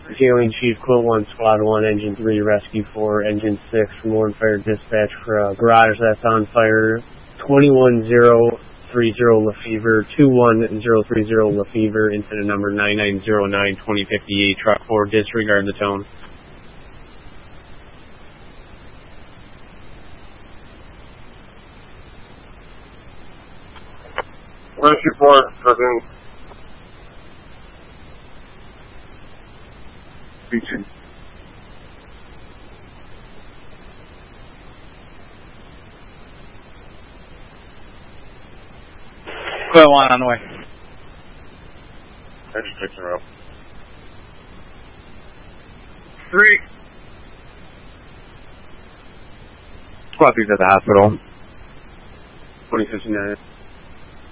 Jailing Chief, Quill 1, Squad 1, Engine 3, Rescue 4, Engine 6 from Warren Fire Dispatch for a garage that's on fire. 21030 Lefevre, 21030 Lefevre, incident number 9909-2058, truck 4, disregard the tone. Rescue 4, present. Beaching. Quill 1 on the way. Engine 6 in a row. 3. Squad 3's at the hospital. 2059.